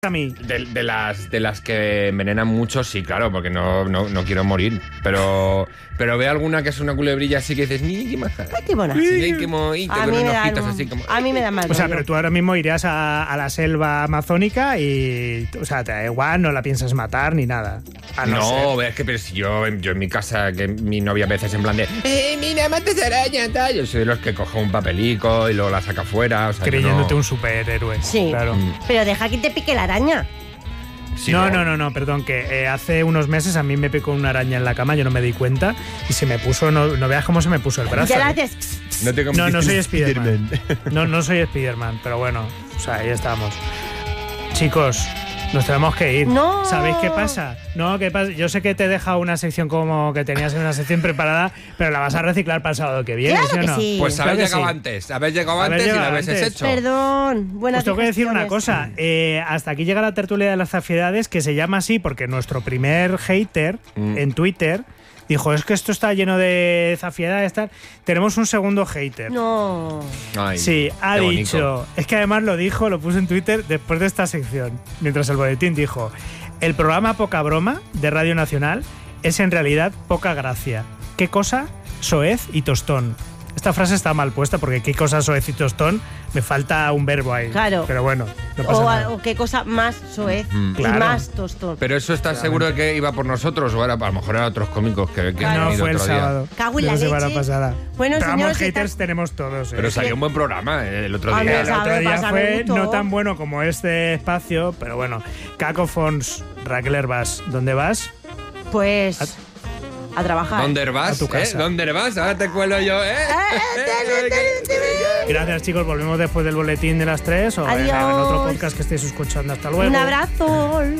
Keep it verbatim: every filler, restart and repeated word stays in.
a mí. De, de, las, de las que envenenan mucho, sí, claro, porque no, no, no quiero morir. Pero pero ve alguna que es una culebrilla así que dices, ¡ni qué maja! ¡Ay, qué buena! Sí, como, y te a, con mí unos me da, ojitos así como... a mí me da mal. O sea, rollo. pero tú ahora mismo irías a, a la selva amazónica y, o sea, te da igual, no la piensas matar ni nada. A no, No, ser. es que pero si yo, yo en mi casa, que mi novia a veces en plan de ¡eh, mira, matas araña! Tal. Yo soy de los que coge un papelico y luego la saca fuera. O sea, Creyéndote no... un superhéroe. Sí, claro. Mm. pero deja que te pique la araña. Sí, no, no, no, no, perdón, que eh, hace unos meses a mí me picó una araña en la cama, yo no me di cuenta y se me puso, no, no veas cómo se me puso el brazo. Ya la haces... No, te No, no soy convertiste en Spiderman. No, no soy Spiderman, pero bueno, o sea, ahí estamos. Chicos, nos tenemos que ir. No. ¿Sabéis qué pasa? No, ¿qué pasa? Yo sé que te he dejado una sección como que tenías una sección preparada, pero la vas a reciclar para el sábado que viene, Claro ¿sí o que no? sí. Pues Claro habéis que llegado sí. antes, habéis llegado Habéis antes y llegado lo habéis antes. hecho. Perdón, buenas Os tengo que decir una decisiones. cosa. Eh, hasta aquí llega la tertulia de las zafiedades, que se llama así porque nuestro primer hater Mm. en Twitter dijo, es que esto está lleno de zafiedades, tal. Tenemos un segundo hater. No. Ay, Sí, ha qué dicho, bonito. es que además lo dijo, lo puso en Twitter después de esta sección, mientras el boletín dijo, el programa Poca Broma de Radio Nacional es en realidad poca gracia. ¿Qué cosa? Soez y tostón. Esta frase está mal puesta porque qué cosa soez y tostón, me falta un verbo ahí. Claro. Pero bueno, no pasa O, nada. o qué cosa más soez Mm. y Claro. más tostón. Pero eso estás seguro de que iba por nosotros o era, a lo mejor eran otros cómicos que, que Claro. han No, venido fue el otro día. sábado. Cago en de la semana leche. pasada. Bueno, Pero vamos, señores, haters está- tenemos todos. ¿eh? Pero salió un buen programa eh, el otro Ah, día. me El sabe, otro día pasa fue mucho. no tan bueno como este espacio, pero bueno. Cacofons, Raquel Herbás, ¿dónde vas? Pues a trabajar. ¿Dónde vas? A tu casa. ¿Eh? ¿Dónde vas? Ahora te cuelo yo, ¿eh? Gracias, chicos. Volvemos después del boletín de las tres o en, en Adiós. otro podcast que estéis escuchando. Hasta luego. Un abrazo.